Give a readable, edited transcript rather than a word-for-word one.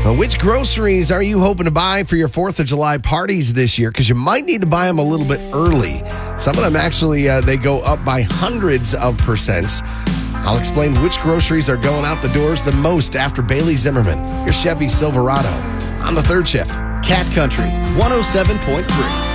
Well, which groceries are you hoping to buy for your 4th of July parties this year? Because you might need to buy them a little bit early. Some of them actually, they go up by hundreds of %. I'll explain which groceries are going out the doors the most after Bailey Zimmerman, your Chevy Silverado, on the third shift. Cat Country 107.3.